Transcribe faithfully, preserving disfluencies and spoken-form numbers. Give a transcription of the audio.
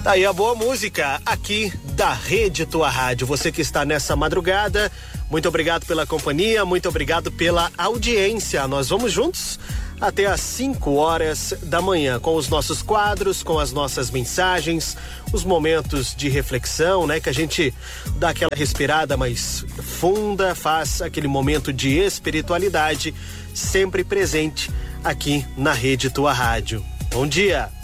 Aí a boa música aqui da Rede Tua Rádio. Você que está nessa madrugada, muito obrigado pela companhia, muito obrigado pela audiência. Nós vamos juntos até às cinco horas da manhã com os nossos quadros, com as nossas mensagens, os momentos de reflexão, né? Que a gente dá aquela respirada mais funda, faz aquele momento de espiritualidade sempre presente aqui na Rede Tua Rádio. Bom dia!